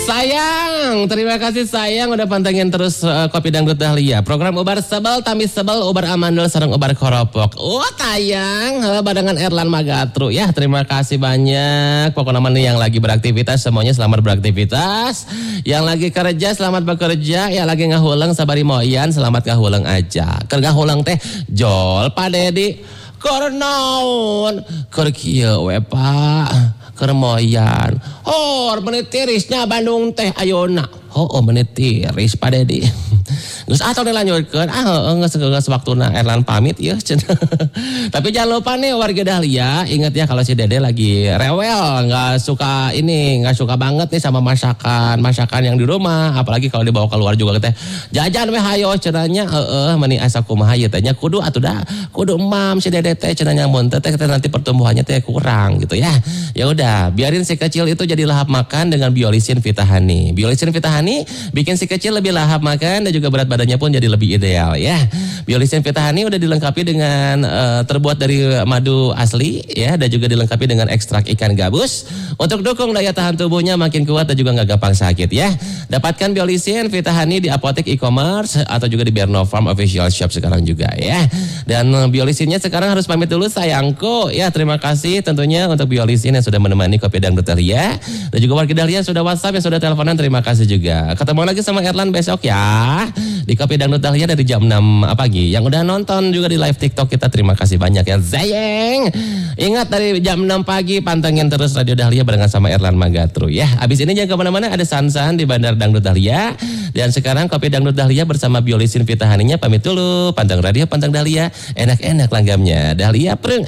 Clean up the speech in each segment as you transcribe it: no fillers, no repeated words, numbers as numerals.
Sayang, terima kasih sayang udah pantengin terus Kopi Dangdut Dahlia. Program Ubar Sebel, Tamis Sebel, Ubar Amandel, sareng Ubar Koropok. Tayang, barengan Erlan Magatru. Ya, terima kasih banyak. Pokoknya yang lagi beraktivitas, semuanya selamat beraktivitas. Yang lagi kerja, selamat bekerja. Yang lagi ngahulang, sabari moyan, selamat ngahulang aja. Keur ngahulang teh, jol, Pak Dedi. Keur naon? Keur kieu we, Pak. Keur moyan. Menit tirisnya Bandung teh ayeuna. Menit tiris Pak Dedi. Geus atau dilanjutkeun. Geus waktuna Erlan pamit ya. Tapi jangan lupa nih warga Dahlia, ingat ya kalau si Dede lagi rewel, enggak suka banget nih sama masakan yang di rumah, apalagi kalau dibawa keluar juga teh. Jajan we hayo cenanya meni asa kumaha ieu teh nya kudu emam si Dede teh cenanya mun teh nanti pertumbuhannya teh kurang gitu ya. Ya udah, biarin si kecil itu jadi lahap makan dengan Biolisin Vitahani. Biolisin Vitahani bikin si kecil lebih lahap makan dan juga berat badannya pun jadi lebih ideal ya. Biolisin Vitahani udah dilengkapi dengan terbuat dari madu asli ya, dan juga dilengkapi dengan ekstrak ikan gabus untuk dukung daya tahan tubuhnya makin kuat dan juga nggak gampang sakit ya. Dapatkan Biolisin Vitahani di apotek e-commerce atau juga di Berno Farm Official Shop sekarang juga ya. Dan Biolisinnya sekarang harus pamit dulu sayangku ya. Terima kasih tentunya untuk Biolisin yang sudah menemani Kopi Dangdut Dahlia, dan juga warga Dahlia yang sudah WhatsApp, yang sudah teleponan, terima kasih juga. Ketemu lagi sama Erlan besok ya di Kopi Dangdut Dahlia dari jam 6 pagi. Yang udah nonton juga di live TikTok kita, terima kasih banyak ya sayang. Ingat dari jam 6 pagi pantengin terus Radio Dahlia barengan sama Erlan Magatru ya. Abis ini jangan kemana-mana, ada Sansan di Bandar Dangdut Dahlia. Dan sekarang Kopi Dangdut Dahlia bersama Biolisin Vitahaninya pamit dulu. Panteng radio, panteng Dahlia, enak-enak langgamnya. Dahlia preng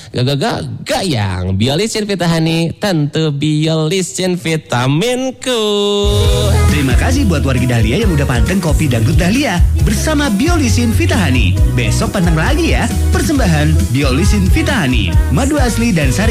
gayang. Biolisin Vitahani, tentu Biolisin vitaminku. Terima kasih buat warga Dahlia yang udah panteng Kopi Dangdut Dahlia bersama Biolisin Vitahani. Besok panteng lagi ya. Persembahan Biolisin Vitahani, madu asli dan sari